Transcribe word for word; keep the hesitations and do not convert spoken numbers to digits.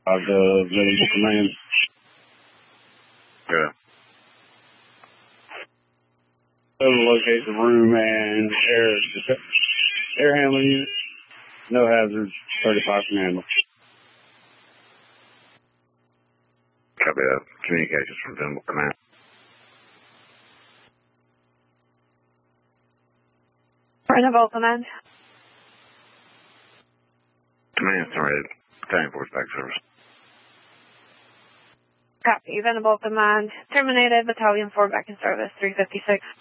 the village command. Yeah. Locate the room and air air handling unit. No hazards. thirty-five can handle. Copy that. Communications from Venable Command. Venable Command. Command, sorry. Battalion Force back service. Copy. Venable Command. Terminated. Battalion four back in service. three fifty-six.